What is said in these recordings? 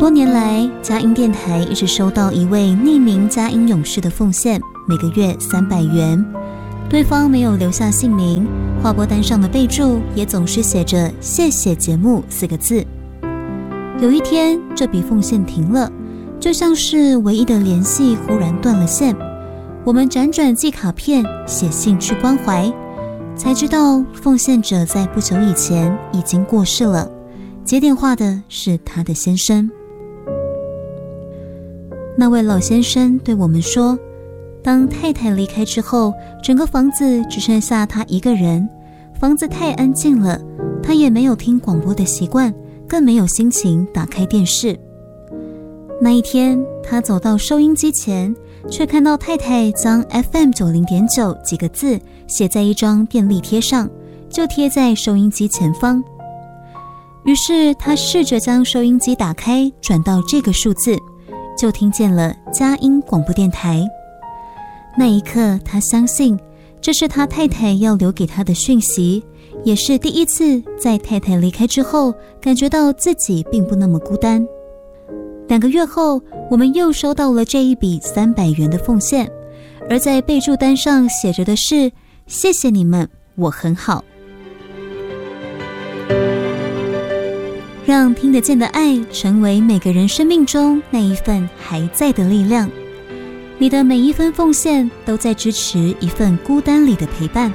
多年来，佳音电台一直收到一位匿名佳音勇士的奉献，每个月300元。对方没有留下姓名，划拨单上的备注也总是写着“谢谢节目”4个字。有一天，这笔奉献停了，就像是唯一的联系忽然断了线。我们辗转寄卡片、写信去关怀，才知道奉献者在不久以前已经过世了，接电话的是他的先生。那位老先生对我们说，当太太离开之后，整个房子只剩下他一个人，房子太安静了，他也没有听广播的习惯，更没有心情打开电视。那一天，他走到收音机前，却看到太太将 FM90.9 几个字写在一张便利贴上，就贴在收音机前方。于是他试着将收音机打开，转到这个数字，就听见了佳音广播电台。那一刻，他相信这是他太太要留给他的讯息，也是第一次在太太离开之后，感觉到自己并不那么孤单。2个月后，我们又收到了这一笔300元的奉献，而在备注单上写着的是“谢谢你们，我很好”。让听得见的爱成为每个人生命中那一份还在的力量。你的每一分奉献都在支持一份孤单里的陪伴。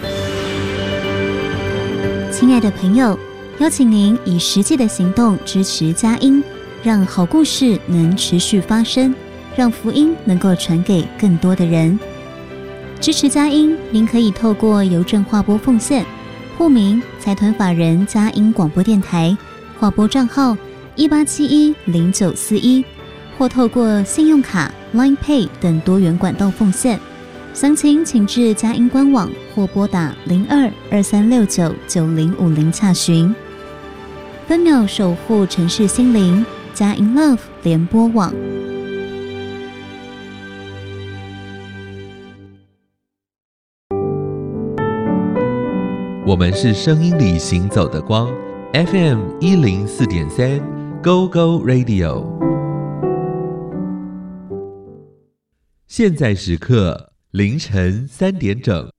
亲爱的朋友，邀请您以实际的行动支持佳音，让好故事能持续发生，让福音能够传给更多的人。支持佳音，您可以透过邮政划拨奉献，户名财团法人佳音广播电台，划拨账号18710941，或透过信用卡、Line Pay 等多元管道奉献。详情请至佳音官网或拨打0223699050洽询。分秒守护城市心灵，佳音 Love 联播网。 我们是声音里行走的光 FM104.3 Go Go Radio。 现在时刻凌晨3点整。